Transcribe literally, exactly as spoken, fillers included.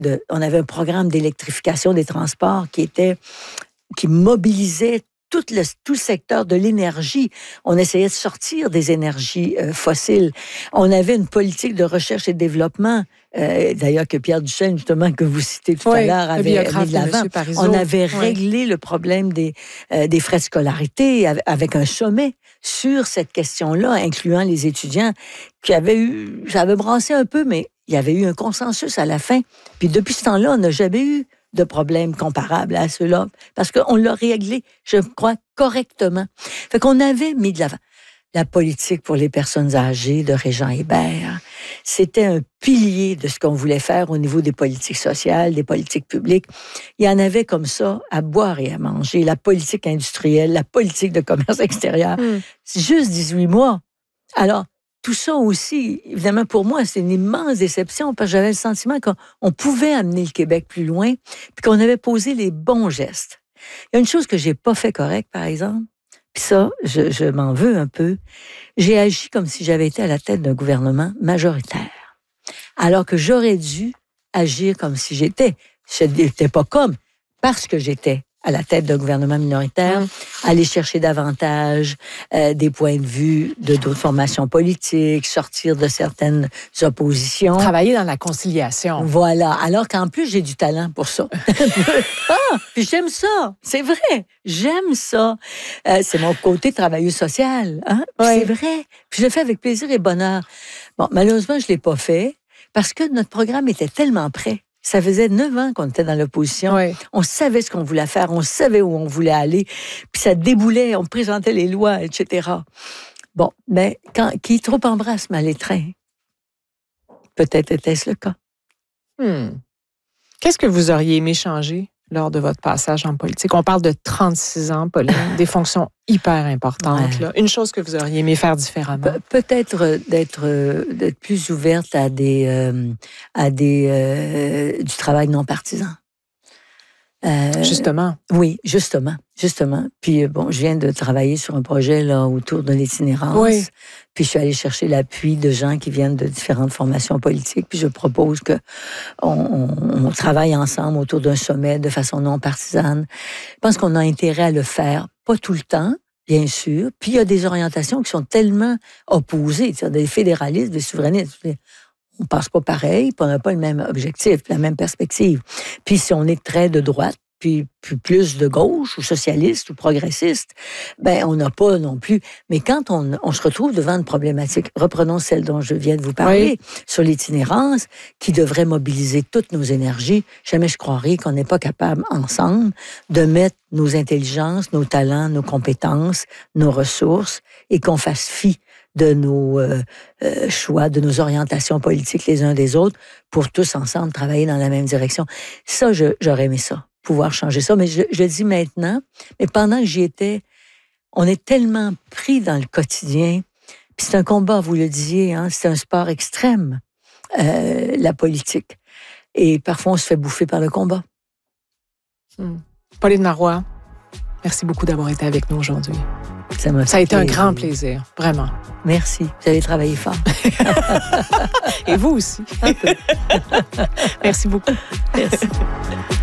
de, on avait un programme d'électrification des transports qui était, qui mobilisait tout le, tout le secteur de l'énergie. On essayait de sortir des énergies euh, fossiles. On avait une politique de recherche et de développement, euh, d'ailleurs que Pierre Duchesne, justement, que vous citez tout oui, à l'heure, avait mis de l'avant. On avait oui. réglé le problème des, euh, des frais de scolarité avec un sommet sur cette question-là, incluant les étudiants qui avaient eu, ça avait brassé un peu, mais il y avait eu un consensus à la fin. Puis depuis ce temps-là, on n'a jamais eu de problèmes comparables à ceux-là, parce qu'on l'a réglé, je crois, correctement. Fait qu'on avait mis de l'avant. La politique pour les personnes âgées de Régent Hébert, c'était un pilier de ce qu'on voulait faire au niveau des politiques sociales, des politiques publiques. Il y en avait comme ça à boire et à manger. La politique industrielle, la politique de commerce extérieur. Mm. C'est juste dix-huit mois. Alors, tout ça aussi, évidemment, pour moi, c'est une immense déception parce que j'avais le sentiment qu'on pouvait amener le Québec plus loin puis qu'on avait posé les bons gestes. Il y a une chose que j'ai pas fait correct, par exemple, puis ça, je, je m'en veux un peu. J'ai agi comme si j'avais été à la tête d'un gouvernement majoritaire, alors que j'aurais dû agir comme si j'étais. Je n'étais pas comme, parce que j'étais à la tête d'un gouvernement minoritaire, mmh. aller chercher davantage euh, des points de vue de d'autres formations politiques, sortir de certaines oppositions. Travailler dans la conciliation. Voilà. Alors qu'en plus, j'ai du talent pour ça. ah, puis j'aime ça. C'est vrai. J'aime ça. Euh, c'est mon côté travailleux social. Hein? Oui. C'est vrai. Puis je le fais avec plaisir et bonheur. Bon, malheureusement, je ne l'ai pas fait parce que notre programme était tellement prêt. Ça faisait neuf ans qu'on était dans l'opposition. Oui. On savait ce qu'on voulait faire, on savait où on voulait aller, puis ça déboulait, on présentait les lois, et cetera. Bon, mais quand, qui trop embrasse mal étreint, peut-être était-ce le cas. Hmm. Qu'est-ce que vous auriez aimé changer lors de votre passage en politique? On parle de trente-six ans, Pauline, des fonctions hyper importantes. Ouais. Là. Une chose que vous auriez aimé faire différemment? Pe- peut-être d'être, d'être plus ouverte à des, euh, à des, euh, du travail non partisan. Euh, justement. Oui, justement, justement. Puis bon, je viens de travailler sur un projet là autour de l'itinérance. Oui. Puis je suis allée chercher l'appui de gens qui viennent de différentes formations politiques. Puis je propose que on, on, on travaille ensemble autour d'un sommet de façon non partisane. Je pense qu'on a intérêt à le faire, pas tout le temps, bien sûr. Puis il y a des orientations qui sont tellement opposées, des fédéralistes, des souverainistes. On ne pense pas pareil, puis on n'a pas le même objectif, la même perspective. Puis si on est très de droite, puis, puis plus de gauche, ou socialiste, ou progressiste, ben on n'a pas non plus. Mais quand on, on se retrouve devant une problématique, reprenons celle dont je viens de vous parler, oui. sur l'itinérance, qui devrait mobiliser toutes nos énergies, jamais je croirais qu'on n'est pas capable, ensemble, de mettre nos intelligences, nos talents, nos compétences, nos ressources, et qu'on fasse fi de nos euh, euh, choix, de nos orientations politiques les uns des autres, pour tous ensemble travailler dans la même direction. Ça, je, j'aurais aimé ça, pouvoir changer ça. Mais je, je le dis maintenant, mais pendant que j'y étais, on est tellement pris dans le quotidien. Puis c'est un combat, vous le disiez, hein, c'est un sport extrême, euh, la politique. Et parfois, on se fait bouffer par le combat. Hmm. Pauline Marois, merci beaucoup d'avoir été avec nous aujourd'hui. Ça, m'a Ça a été un grand plaisir, vraiment. Merci. Vous avez travaillé fort. Et vous aussi. Un peu. Merci beaucoup. Merci.